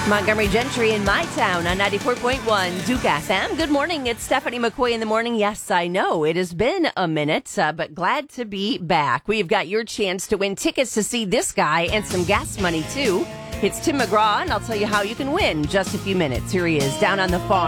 Montgomery Gentry in my town on 94.1 Duke FM. Good morning. It's Stephanie McCoy in the morning. Yes, I know it has been a minute, but glad to be back. We've got your chance to win tickets to see this guy and some gas money, too. It's Tim McGraw, and I'll tell you how you can win in just a few minutes. Here he is down on the farm.